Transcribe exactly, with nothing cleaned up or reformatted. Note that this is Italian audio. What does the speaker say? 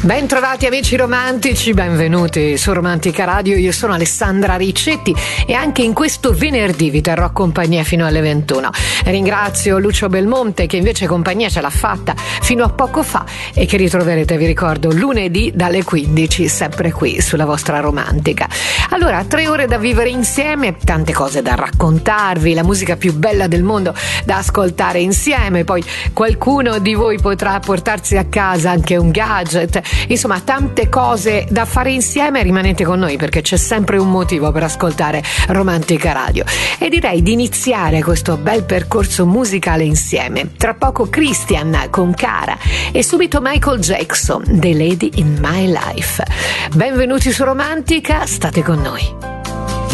Ben trovati amici romantici, benvenuti su Romantica Radio. Io sono Alessandra Riccetti e anche in questo venerdì vi terrò compagnia fino alle ventuno. Ringrazio Lucio Belmonte che invece compagnia ce l'ha fatta fino a poco fa e che ritroverete, vi ricordo, lunedì dalle quindici, sempre qui sulla vostra Romantica. Allora, tre ore da vivere insieme, tante cose da raccontarvi, la musica più bella del mondo da ascoltare insieme, poi qualcuno di voi potrà portarsi a casa anche un gadget. Insomma, tante cose da fare insieme. Rimanete con noi perché c'è sempre un motivo per ascoltare Romantica Radio. E direi di iniziare questo bel percorso musicale insieme. Tra poco Christian con Cara e subito Michael Jackson, The Lady in My Life. Benvenuti su Romantica, state con noi.